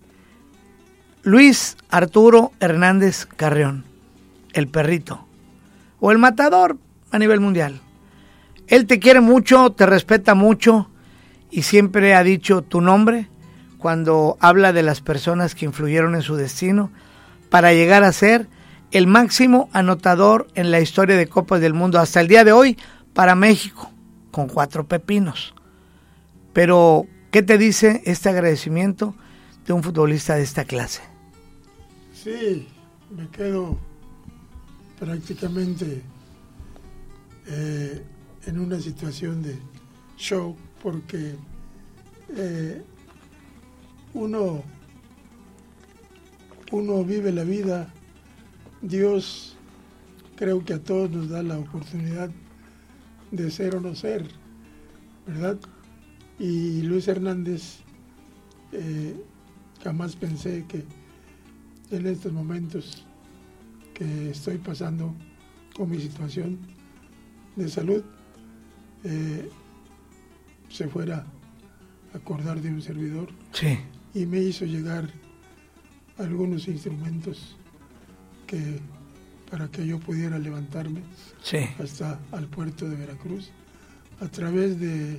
A: Luis Arturo Hernández Carrión, el perrito, o el matador a nivel mundial. Él te quiere mucho, te respeta mucho y siempre ha dicho tu nombre cuando habla de las personas que influyeron en su destino para llegar a ser el máximo anotador en la historia de Copas del Mundo hasta el día de hoy para México, con cuatro pepinos. Pero, ¿qué te dice este agradecimiento de un futbolista de esta clase?
B: Sí, me quedo prácticamente eh, en una situación de shock porque eh, uno, uno vive la vida, Dios creo que a todos nos da la oportunidad de ser o no ser, ¿verdad? Y Luis Hernández, eh, jamás pensé que en estos momentos que estoy pasando con mi situación de salud, eh, se fuera a acordar de un servidor.
A: Sí.
B: Y me hizo llegar algunos instrumentos que para que yo pudiera levantarme
A: sí.
B: hasta al puerto de Veracruz a través de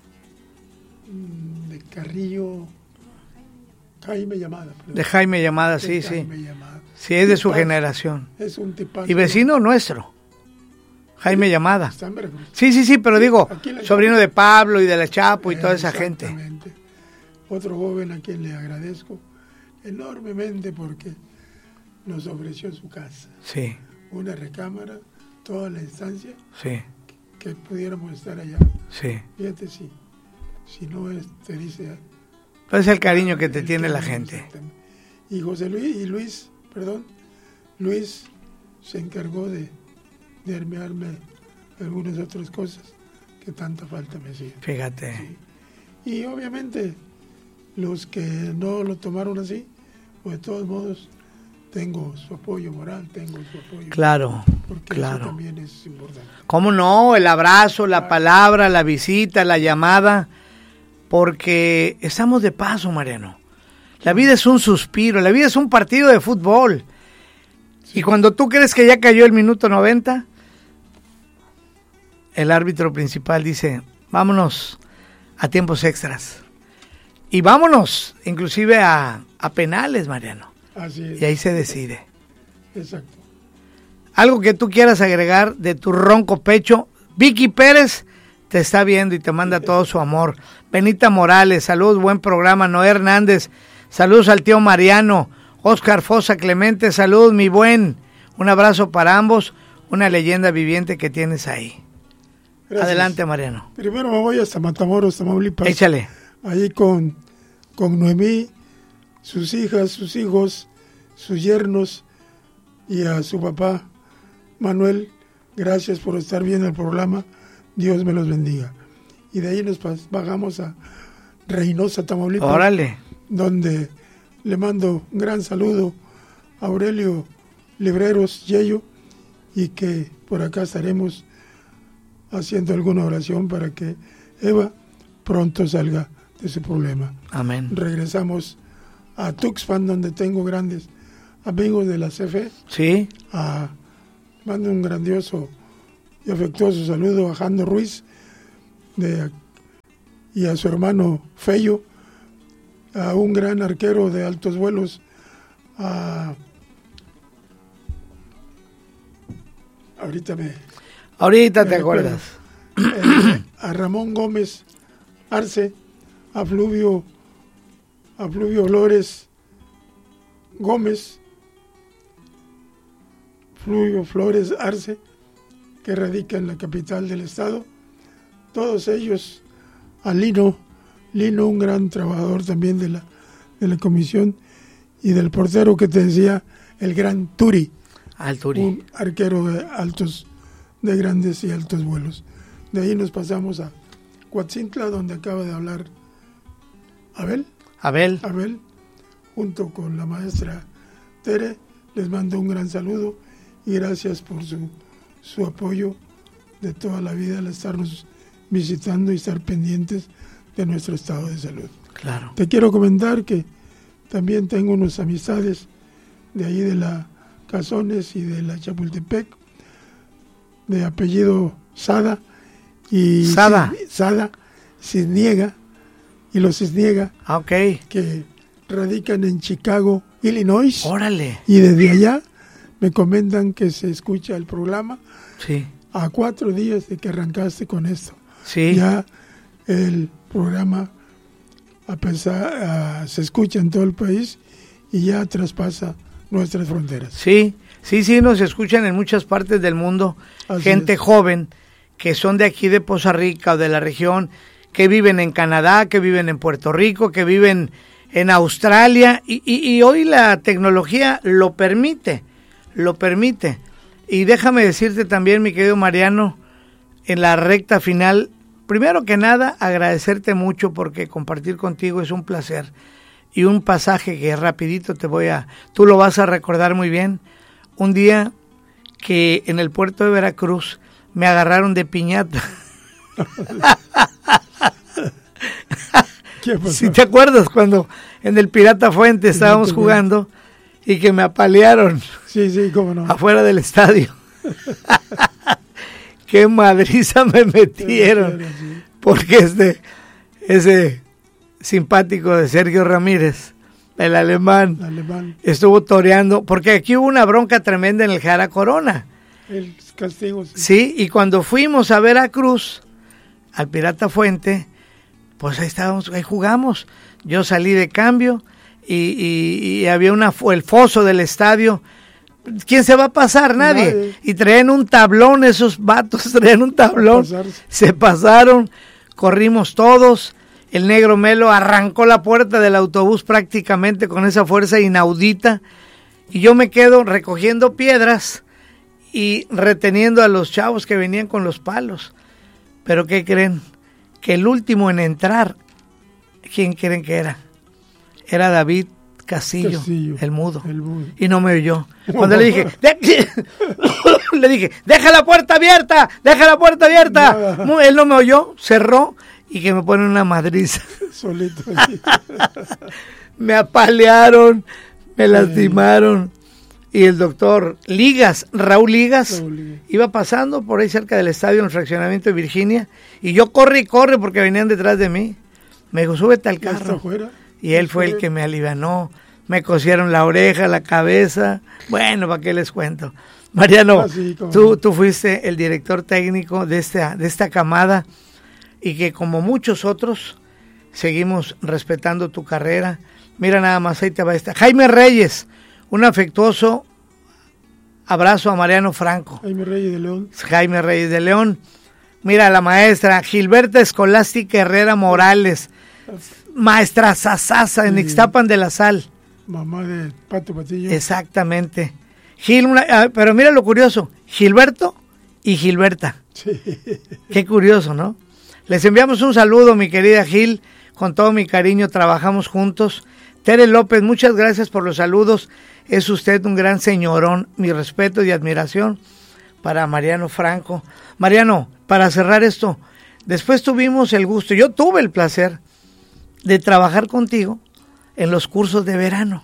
B: de Carrillo Jaime Llamada. Perdón.
A: De Jaime Llamada, sí,
B: de
A: sí.
B: Jaime Llamada.
A: Sí, es de su generación.
B: Es un tipazo.
A: Y vecino nuestro, Jaime sí, Llamada.
B: Está en Veracruz.
A: Sí, sí, sí, pero digo, sobrino de Pablo y de la Chapo y toda esa gente.
B: Exactamente. Otro joven a quien le agradezco enormemente porque nos ofreció su casa.
A: Sí.
B: Una recámara, toda la instancia.
A: Sí.
B: Que, que pudiéramos estar allá.
A: Sí.
B: Fíjate, sí. Si no es, te dice...
A: Pues es el cariño que te el tiene cariño, la gente.
B: Y José Luis, y Luis, perdón, Luis se encargó de, de armearme algunas otras cosas que tanta falta me hacían.
A: Fíjate.
B: Sí. Y obviamente los que no lo tomaron así, pues de todos modos tengo su apoyo moral, tengo su apoyo.
A: Claro,
B: porque
A: claro.
B: Eso también es importante.
A: ¿Cómo no? El abrazo, la palabra, la visita, la llamada, porque estamos de paso, Mariano. La vida es un suspiro, la vida es un partido de fútbol. Sí. Y cuando tú crees que ya cayó el minuto noventa, el árbitro principal dice, vámonos a tiempos extras. Y vámonos, inclusive a, a penales, Mariano.
B: Así es.
A: Y ahí se decide.
B: Exacto.
A: Algo que tú quieras agregar de tu ronco pecho. Vicky Pérez te está viendo y te manda todo su amor. Benita Morales, saludos, buen programa. Noé Hernández, saludos al tío Mariano. Oscar Fosa Clemente, saludos, mi buen. Un abrazo para ambos. Una leyenda viviente que tienes ahí. Gracias. Adelante, Mariano.
B: Primero me voy hasta Matamoros, Tamaulipas.
A: Échale.
B: Ahí con, con Noemí, sus hijas, sus hijos, sus yernos, y a su papá Manuel, gracias por estar viendo el programa, Dios me los bendiga. Y de ahí nos bajamos a Reynosa, Tamaulipas.
A: Órale.
B: Donde le mando un gran saludo a Aurelio Libreros Yello, y que por acá estaremos haciendo alguna oración para que Eva pronto salga de ese problema.
A: Amén.
B: Regresamos a Tuxpan, donde tengo grandes amigos de la C F E.
A: Sí.
B: A, mando un grandioso y afectuoso saludo a Jando Ruiz de, y a su hermano Fello, a un gran arquero de altos vuelos, a ahorita me
A: ahorita
B: me
A: te
B: recuerdo,
A: acuerdas
B: eh, a Ramón Gómez Arce, a Fluvio a Fluvio Flores Gómez Fluvio Flores Arce, que radica en la capital del estado, todos ellos, a Lino Lino, un gran trabajador también de la de la comisión, y del portero que te decía, el gran Turi,
A: Al Turi,
B: un arquero de altos, de grandes y altos vuelos. De ahí nos pasamos a Coatzintla, donde acaba de hablar Abel.
A: Abel.
B: Abel, junto con la maestra Tere, les mando un gran saludo y gracias por su, su apoyo de toda la vida al estarnos visitando y estar pendientes de nuestro estado de salud.
A: Claro.
B: Te quiero comentar que también tengo unas amistades de ahí de la Cazones y de la Chapultepec, de apellido Sada y
A: Sada,
B: Cis, Sada Cisniega, y los Cisniega,
A: ah, okay,
B: que radican en Chicago, Illinois.
A: Órale.
B: Y desde allá me comentan que se escucha el programa.
A: Sí.
B: A cuatro días de que arrancaste con esto.
A: Sí.
B: Ya el programa a pesar, a, se escucha en todo el país y ya traspasa nuestras fronteras.
A: Sí, sí, sí, nos escuchan en muchas partes del mundo.
B: Así
A: gente
B: es.
A: joven que son de aquí de Poza Rica o de la región, que viven en Canadá, que viven en Puerto Rico, que viven en Australia, y, y, y hoy la tecnología lo permite, lo permite. Y déjame decirte también, mi querido Mariano, en la recta final, primero que nada, agradecerte mucho porque compartir contigo es un placer. Y un pasaje que rapidito te voy a... Tú lo vas a recordar muy bien. Un día que en el puerto de Veracruz me agarraron de piñata.
B: ¿Qué pasó?
A: Si te acuerdas cuando en el Pirata Fuente estábamos
B: Sí,
A: jugando y que me apalearon.
B: Sí, sí, cómo no.
A: Afuera del estadio. Qué madriza me metieron. Porque este, ese simpático de Sergio Ramírez, el alemán,
B: el alemán,
A: estuvo toreando, porque aquí hubo una bronca tremenda en el Jara Corona.
B: El castigo. Sí.
A: Sí, y cuando fuimos a Veracruz, al Pirata Fuente, pues ahí estábamos, ahí jugamos. Yo salí de cambio y, y, y había una el foso del estadio. ¿Quién se va a pasar? Nadie. Nadie. Y traían un tablón, esos vatos traían un tablón. Se pasaron, corrimos todos. El negro Melo arrancó la puerta del autobús prácticamente con esa fuerza inaudita. Y yo me quedo recogiendo piedras y reteniendo a los chavos que venían con los palos. Pero ¿qué creen? Que el último en entrar, ¿quién creen que era? Era David Castillo, Castillo el, mudo. el mudo. Y no me oyó. Cuando le dije, de- le dije, deja la puerta abierta, deja la puerta abierta. No. Él no me oyó, cerró y que me pone una madriza.
B: Solito.
A: Me apalearon, me lastimaron. Y el doctor Ligas, Raúl Ligas, Raúl Ligas, iba pasando por ahí cerca del estadio en el fraccionamiento de Virginia, y yo corre y corre porque venían detrás de mí. Me dijo, súbete al carro. Y él fue el que me alivianó. Me cosieron la oreja, la cabeza. Bueno, ¿para qué les cuento? Mariano, ah, sí, tú, tú fuiste el director técnico de esta, de esta camada, y que como muchos otros seguimos respetando tu carrera. Mira nada más, ahí te va esta. Jaime Reyes, un afectuoso abrazo a Mariano Franco.
B: Jaime Reyes de León.
A: Jaime Reyes de León. Mira, la maestra Gilberta Escolástica Herrera Morales, maestra Sasasa en Ixtapan de la Sal.
B: Mamá de Pato Patillo.
A: Exactamente. Gil, una, ah, pero mira lo curioso, Gilberto y Gilberta.
B: Sí.
A: Qué curioso, ¿no? Les enviamos un saludo, mi querida Gil, con todo mi cariño, trabajamos juntos. Tere López, muchas gracias por los saludos, es usted un gran señorón, mi respeto y admiración para Mariano Franco. Mariano, para cerrar esto, después tuvimos el gusto, yo tuve el placer de trabajar contigo en los cursos de verano,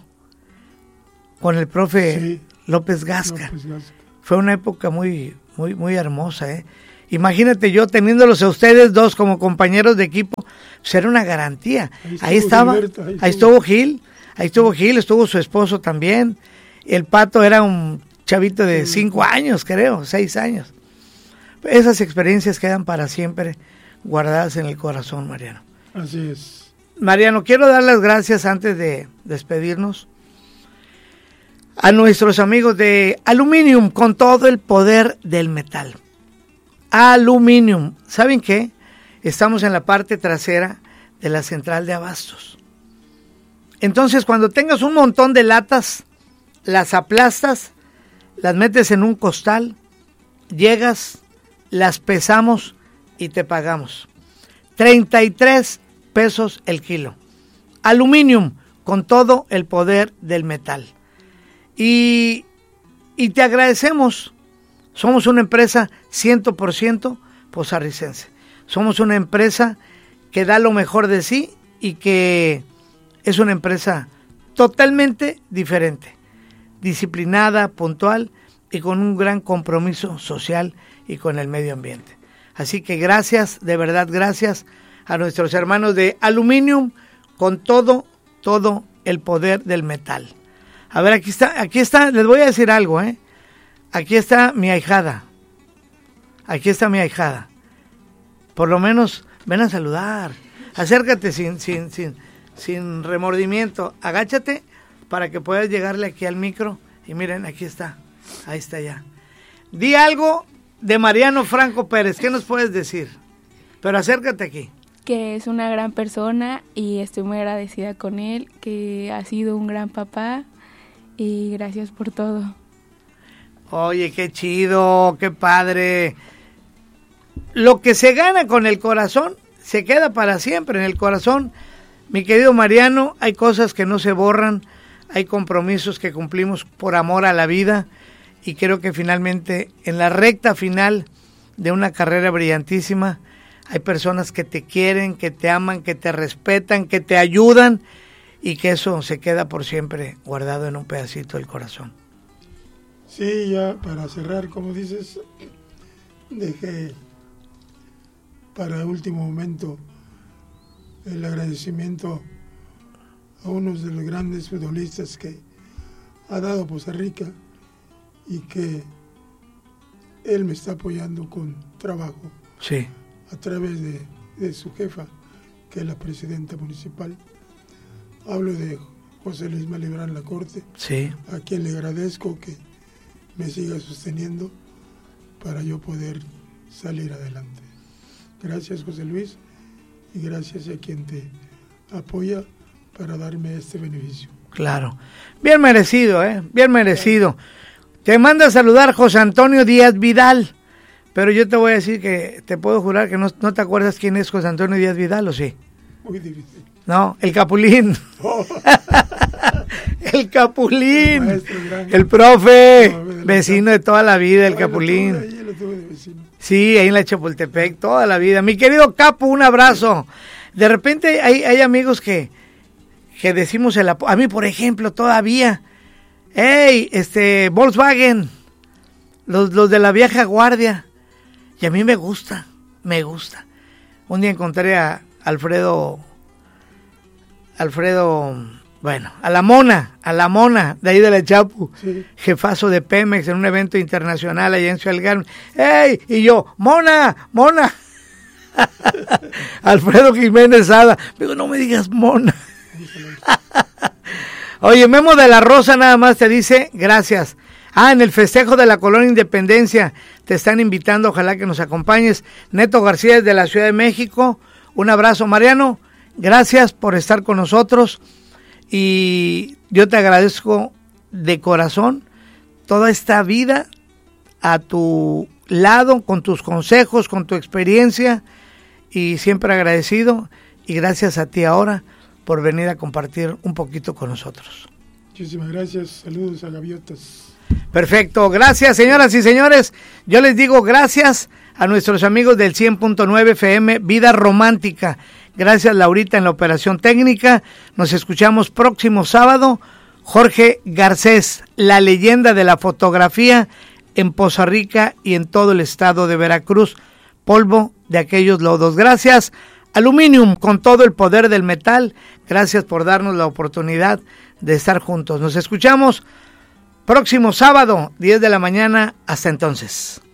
A: con el profe sí. López Gasca. López Gasca. Fue una época muy, muy, muy hermosa, ¿eh? Imagínate yo teniéndolos a ustedes dos como compañeros de equipo, pues era una garantía. Ahí, ahí estaba, Gilberto, ahí, ahí estuvo Gil, ahí estuvo Gil, estuvo su esposo también. El Pato era un chavito de sí. cinco años, creo, seis años. Esas experiencias quedan para siempre guardadas en el corazón, Mariano.
B: Así es.
A: Mariano, quiero dar las gracias antes de despedirnos a nuestros amigos de Aluminium con todo el poder del metal. Aluminium, ¿saben qué? Estamos en la parte trasera de la central de abastos. Entonces, cuando tengas un montón de latas, las aplastas, las metes en un costal, llegas, las pesamos y te pagamos. treinta y tres pesos el kilo. Aluminium, con todo el poder del metal. Y, y te agradecemos. Somos una empresa cien por ciento posarricense. Somos una empresa que da lo mejor de sí y que es una empresa totalmente diferente, disciplinada, puntual y con un gran compromiso social y con el medio ambiente. Así que gracias, de verdad gracias a nuestros hermanos de Aluminium con todo, todo el poder del metal. A ver, aquí está, aquí está, les voy a decir algo, ¿eh? Aquí está mi ahijada. Aquí está mi ahijada. Por lo menos ven a saludar. Acércate sin, sin, sin, sin remordimiento. Agáchate para que puedas llegarle aquí al micro. Y miren, aquí está. Ahí está ya. Di algo de Mariano Franco Pérez. ¿Qué nos puedes decir? Pero acércate aquí.
N: Que es una gran persona y estoy muy agradecida con él. Que ha sido un gran papá. Y gracias por todo.
A: Oye, qué chido, qué padre. Lo que se gana con el corazón se queda para siempre en el corazón. Mi querido Mariano, hay cosas que no se borran, hay compromisos que cumplimos por amor a la vida y creo que finalmente en la recta final de una carrera brillantísima hay personas que te quieren, que te aman, que te respetan, que te ayudan y que eso se queda por siempre guardado en un pedacito del corazón.
B: Sí, ya para cerrar, como dices, dejé para último momento el agradecimiento a uno de los grandes futbolistas que ha dado Poza Rica y que él me está apoyando con trabajo.
A: Sí.
B: A través de, de su jefa, que es la presidenta municipal. Hablo de José Luis Malibrán Lacorte,
A: sí.
B: A quien le agradezco que me siga sosteniendo para yo poder salir adelante. Gracias, José Luis, y gracias a quien te apoya para darme este beneficio.
A: Claro, bien merecido, ¿eh? Bien merecido. Te manda a saludar José Antonio Díaz Vidal, pero yo te voy a decir que te puedo jurar que no, no te acuerdas quién es José Antonio Díaz Vidal, ¿o sí?
B: Muy difícil.
A: No, el Capulín. Oh. El Capulín. El, maestro, el profe, no, de vecino de toda la vida, el no, Capulín. Lo tuve, ahí lo tuve de vecino. Sí, ahí en la Chapultepec, toda la vida. Mi querido Capu, un abrazo. De repente hay, hay amigos que, que decimos el apodo. A mí, por ejemplo, todavía. Hey, este, Volkswagen. Los, los de la vieja guardia. Y a mí me gusta, me gusta. Un día encontré a Alfredo, Alfredo, bueno, a la Mona, a la Mona, de ahí de la Chapu, sí. Jefazo de Pemex en un evento internacional allá en Ciudad del Carmen. ¡Ey! Y yo, Mona, Mona. Alfredo Jiménez Sada. Digo, no me digas Mona. Oye, Memo de la Rosa nada más te dice, gracias. Ah, en el festejo de la Colonia Independencia te están invitando, ojalá que nos acompañes. Neto García desde la Ciudad de México, un abrazo. Mariano, gracias por estar con nosotros y yo te agradezco de corazón toda esta vida a tu lado, con tus consejos, con tu experiencia, y siempre agradecido, y gracias a ti ahora por venir a compartir un poquito con nosotros.
B: Muchísimas gracias, saludos a Gaviotas.
A: Perfecto, gracias señoras y señores, yo les digo gracias a nuestros amigos del cien punto nueve F M Vida Romántica, gracias Laurita en la operación técnica, nos escuchamos próximo sábado. Jorge Garcés, la leyenda de la fotografía en Poza Rica y en todo el estado de Veracruz, polvo de aquellos lodos. Gracias Aluminium, con todo el poder del metal, gracias por darnos la oportunidad de estar juntos. Nos escuchamos próximo sábado, diez de la mañana. Hasta entonces.